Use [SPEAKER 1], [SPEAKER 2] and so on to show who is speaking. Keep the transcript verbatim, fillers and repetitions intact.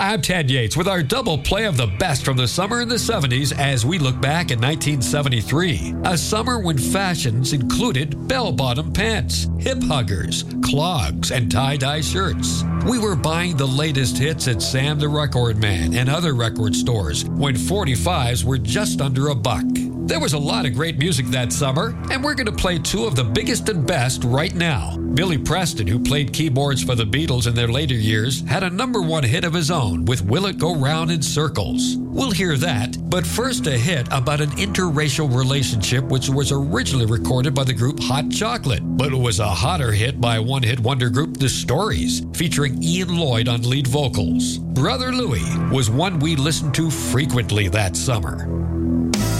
[SPEAKER 1] I'm Ted Yates with our double play of the best from the summer in the seventies as we look back at nineteen seventy-three, a summer when fashions included bell-bottom pants, hip huggers, clogs, and tie-dye shirts. We were buying the latest hits at Sam the Record Man and other record stores when forty-fives were just under a buck. There was a lot of great music that summer, and we're going to play two of the biggest and best right now. Billy Preston, who played keyboards for the Beatles in their later years, had a number one hit of his own with Will It Go Round in Circles. We'll hear that, but first a hit about an interracial relationship which was originally recorded by the group Hot Chocolate, but it was a hotter hit by one-hit wonder group The Stories, featuring Ian Lloyd on lead vocals. Brother Louie was one we listened to frequently that summer.